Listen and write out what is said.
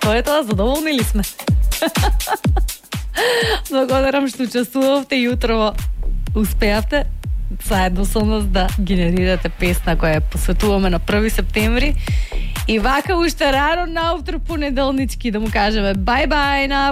Тоа е тоа, задоволни ли сме? Благодарам што учествувавте јутрово. Успеавте заедно со нас да генерирате песна која посветуваме на 1 септември. И вака уште рано наутро понеделнички да му кажеме бај-бај на